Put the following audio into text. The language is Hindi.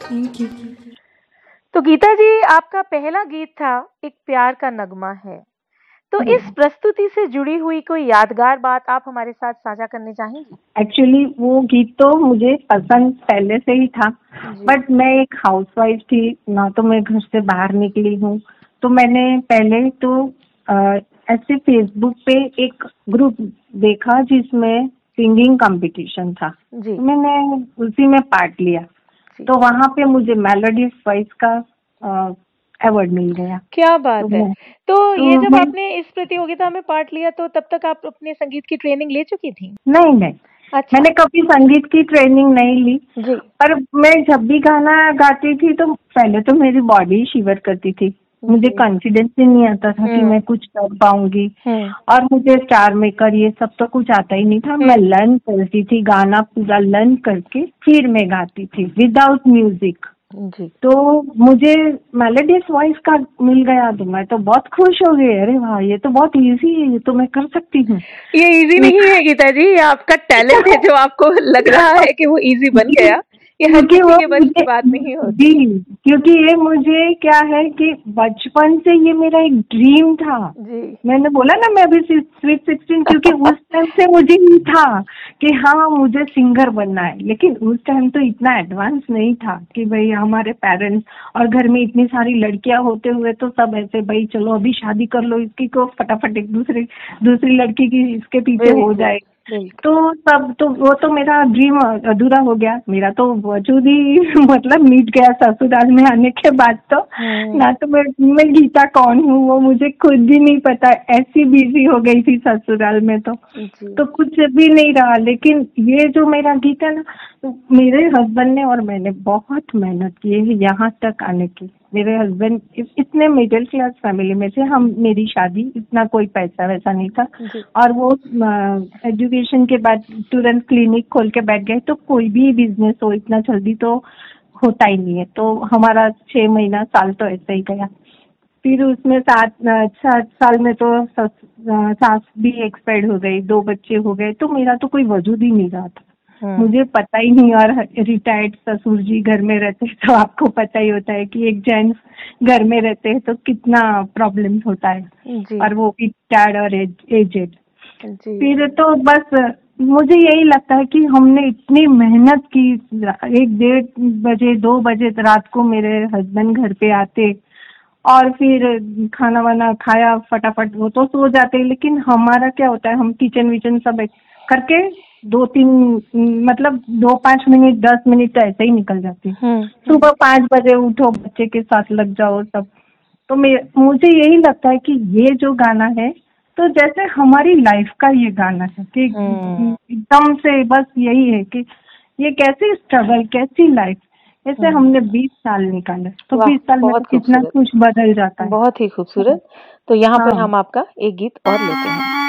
Thank you. तो गीता जी, आपका पहला गीत था एक प्यार का नगमा है। तो इस प्रस्तुति से जुड़ी हुई कोई यादगार बात आप हमारे साथ साझा करने चाहेंगी? एक्चुअली वो गीत तो मुझे पसंद पहले से ही था, जी। बट मैं एक हाउसवाइफ थी ना, तो मैं घर से बाहर निकली हूँ। तो मैंने पहले तो ऐसे फेसबुक पे एक ग्रुप देखा जिसमें सिंगिंग कंपटीशन था। जी। तो मैंने उसी में पार्ट लिया। जी। तो वहाँ पे मुझे मेलोडियस वॉइस का अवार्ड मिल गया। क्या बात है। तो ये जब मैं आपने इस प्रतियोगिता में पार्ट लिया तो तब तक आप अपने संगीत की ट्रेनिंग ले चुकी थी? नहीं, अच्छा। मैंने कभी संगीत की ट्रेनिंग नहीं ली। जी। पर मैं जब भी गाना गाती थी तो पहले तो मेरी बॉडी शिवर करती थी। मुझे कॉन्फिडेंस ही नहीं आता था कि मैं कुछ कर पाऊंगी। और मुझे स्टार मेकर ये सब तो कुछ आता ही नहीं था। मैं लर्न करती थी, गाना पूरा लर्न करके फिर मैं गाती थी विदाउट म्यूजिक। जी। तो मुझे मेलोडियस वॉइस का मिल गया तो मैं तो बहुत खुश हो गई। अरे वाह, ये तो बहुत इजी है, ये तो मैं कर सकती हूँ। ये इजी नहीं है गीता जी, ये आपका टैलेंट है जो आपको लग रहा है कि वो इजी बन गया। ये हर क्योंकि किसी वो के बस की बात नहीं होती। जी, क्योंकि ये मुझे क्या है कि बचपन से ये मेरा एक ड्रीम था। जी। मैंने बोला ना मैं अभी स्वीट 16, क्योंकि उस टाइम से मुझे ही था कि हाँ मुझे सिंगर बनना है। लेकिन उस टाइम तो इतना एडवांस नहीं था कि भाई हमारे पेरेंट्स और घर में इतनी सारी लड़कियां होते हुए तो सब ऐसे भाई चलो अभी शादी कर लो इसकी को फटाफट एक दूसरी लड़की की इसके पीछे हो जाए। तो तब तो वो तो मेरा ड्रीम अधूरा हो गया। मेरा तो वजूद ही मतलब मिट गया ससुराल में आने के बाद। तो ना तो मैं गीता कौन हूँ वो मुझे खुद भी नहीं पता। ऐसी बिजी हो गई थी ससुराल में तो कुछ भी नहीं रहा। लेकिन ये जो मेरा गीत है ना, मेरे हस्बैंड ने और मैंने बहुत मेहनत की है यहाँ तक आने की। मेरे हस्बैंड इतने मिडिल क्लास फैमिली में थे हम। मेरी शादी इतना कोई पैसा वैसा नहीं था। और वो एजुकेशन के बाद तुरंत क्लिनिक खोल के बैठ गए। तो कोई भी बिजनेस हो इतना जल्दी तो होता ही नहीं है। तो हमारा 6 महीना साल तो ऐसे ही गया। फिर उसमें 7 साल में तो सास भी एक्सपायर्ड हो गई, 2 बच्चे हो गए। तो मेरा तो कोई वजूद ही नहीं रहा था। मुझे पता ही नहीं। और रिटायर्ड ससुर जी घर में रहते तो आपको पता ही होता है कि एक जेंट्स घर में रहते हैं तो कितना प्रॉब्लम होता है। और वो भी रिटायर्ड और एजेड। फिर तो बस मुझे यही लगता है कि हमने इतनी मेहनत की। 1-1:30 बजे 2 बजे रात को मेरे हस्बैंड घर पे आते और फिर खाना वाना खाया फटाफट वो तो सो जाते। लेकिन हमारा क्या होता है, हम किचन विचन सब करके 2-3 मतलब 2-5 मिनट 10 मिनट तो ऐसे ही निकल जाते। सुबह 5 बजे उठो, बच्चे के साथ लग जाओ सब। तो मुझे यही लगता है कि ये जो गाना है तो जैसे हमारी लाइफ का ये गाना है कि एकदम से बस यही है कि ये कैसी स्ट्रगल कैसी लाइफ। ऐसे हमने 20 साल निकाले तो 20 साल में कितना कुछ बदल जाता है। बहुत ही खूबसूरत। तो यहाँ पर हम आपका एक गीत और लेते हैं।